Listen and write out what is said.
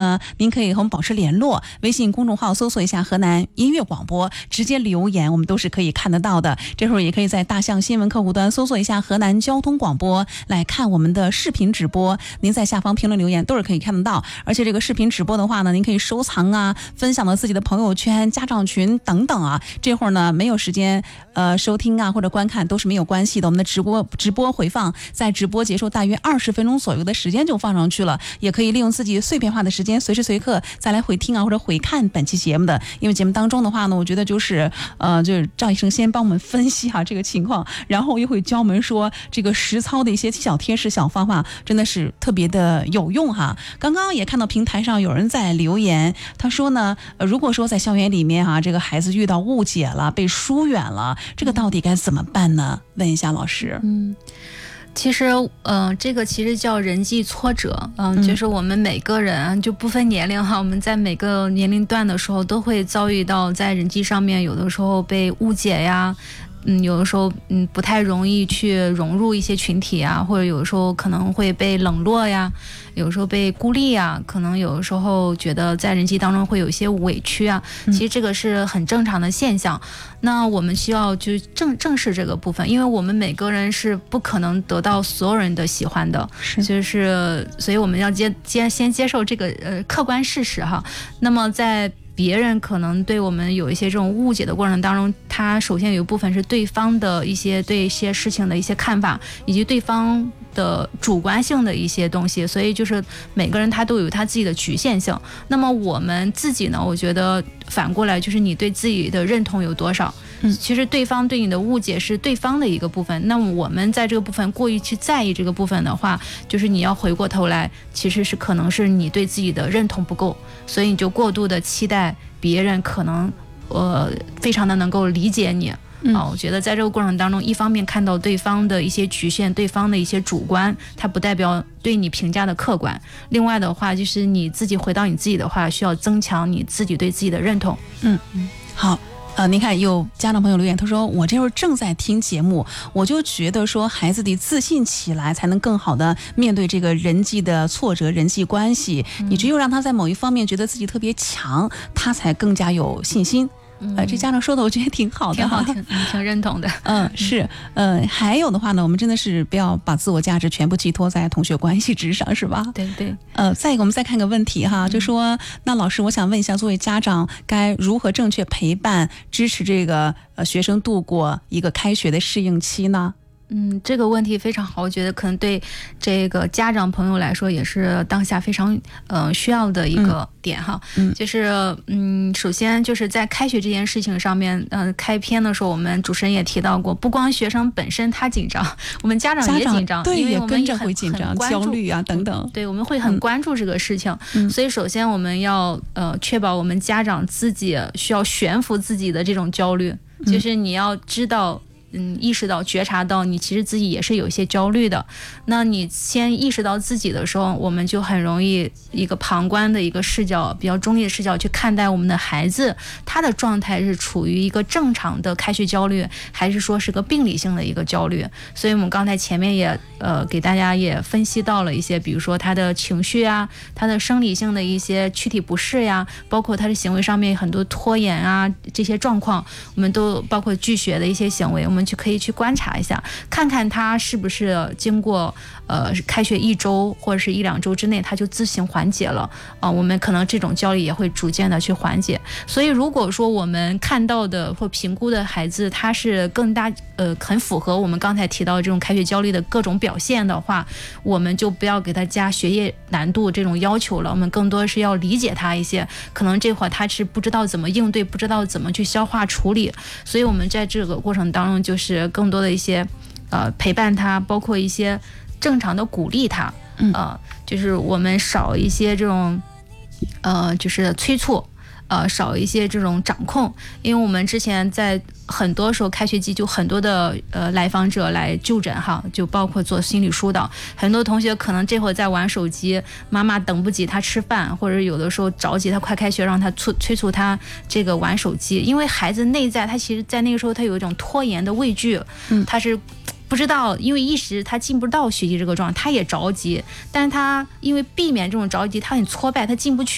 呢，您可以和我们保持联络，微信公众号搜索一下河南音乐广播，直接留言，我们都是可以看得到的。这会儿也可以在大象新闻客户端搜索一下河南交通广播，来看我们的视频直播，您在下方评论留言都是可以看得到。而且这个视频直播的话呢，您可以收藏啊，分享到自己的朋友圈、家长群等等啊。这会儿呢没有时间收听啊或者观看都是没有关系的，我们的直播回放在直播结束大约20分钟左右的时间就放上去了，也可以利用自己碎片化的时间，随时随刻再来回听啊或者回看本期节目的。因为节目当中的话呢，我觉得就是赵医生先帮我们分析这个情况，然后又会教我们说这个实操的一些小贴士、小方法，真的是特别的有用哈。刚刚也看到平台上有人在留言，他说呢，如果说在校园里面这个孩子遇到误解了，被疏远了，这个到底该怎么办呢？问一下老师。 其实这个其实叫人际挫折，就是我们每个人就不分年龄我们在每个年龄段的时候都会遭遇到在人际上面有的时候被误解呀，有的时候不太容易去融入一些群体啊，或者有的时候可能会被冷落呀，有的时候被孤立啊，可能有的时候觉得在人际当中会有一些委屈啊，其实这个是很正常的现象。那我们需要就正视这个部分，因为我们每个人是不可能得到所有人的喜欢的，就是所以我们要先接受这个客观事实哈。那么在别人可能对我们有一些这种误解的过程当中，他首先有一部分是对方的一些对一些事情的一些看法，以及对方的主观性的一些东西，所以就是每个人他都有他自己的局限性。那么我们自己呢，我觉得反过来就是你对自己的认同有多少，其实对方对你的误解是对方的一个部分，那么我们在这个部分过于去在意这个部分的话，就是你要回过头来，其实是可能是你对自己的认同不够，所以你就过度的期待别人可能非常的能够理解你。我觉得在这个过程当中，一方面看到对方的一些局限，对方的一些主观，它不代表对你评价的客观。另外的话，就是你自己回到你自己的话，需要增强你自己对自己的认同。 好。您看有家长朋友留言，他说我这会儿正在听节目，我就觉得说孩子得自信起来，才能更好的面对这个人际的挫折、人际关系。你只有让他在某一方面觉得自己特别强，他才更加有信心。这家长说的我觉得挺好的， 挺认同的。 是。还有的话呢，我们真的是不要把自我价值全部寄托在同学关系之上，是吧？ 对。 再一个，我们再看个问题就说那老师，我想问一下，作为家长该如何正确陪伴支持这个学生度过一个开学的适应期呢？ 这个问题非常好，我觉得可能对这个家长朋友来说也是当下非常需要的一个点哈。就是首先就是在开学这件事情上面，开篇的时候我们主持人也提到过，不光学生本身他紧张，我们家长也紧张， 对， 因为我们也跟着会紧张、焦虑啊等等。 对，我们会很关注这个事情。所以首先我们要确保我们家长自己需要悬浮自己的这种焦虑，就是你要知道。意识到觉察到你其实自己也是有一些焦虑的，那你先意识到自己的时候，我们就很容易一个旁观的一个视角，比较中立的视角去看待我们的孩子，他的状态是处于一个正常的开学焦虑，还是说是个病理性的一个焦虑。所以我们刚才前面也给大家也分析到了一些，比如说他的情绪啊，他的生理性的一些躯体不适呀，包括他的行为上面很多拖延啊这些状况，我们都包括拒学的一些行为，我们就可以去观察一下，看看他是不是经过开学1周或者是1-2周之内他就自行缓解了我们可能这种焦虑也会逐渐的去缓解。所以如果说我们看到的或评估的孩子他是更大很符合我们刚才提到这种开学焦虑的各种表现的话，我们就不要给他加学业难度这种要求了，我们更多是要理解他一些，可能这会儿他是不知道怎么应对，不知道怎么去消化处理，所以我们在这个过程当中就是更多的一些陪伴他，包括一些正常的鼓励他，就是我们少一些这种就是催促，少一些这种掌控。因为我们之前在很多时候开学季就很多的来访者来就诊哈，就包括做心理疏导，很多同学可能这会儿在玩手机，妈妈等不及他吃饭，或者有的时候着急他快开学，让他催促他这个玩手机。因为孩子内在他其实在那个时候他有一种拖延的畏惧，他是不知道，因为一时他进不到学习这个状态，他也着急，但是他因为避免这种着急，他很挫败，他进不去，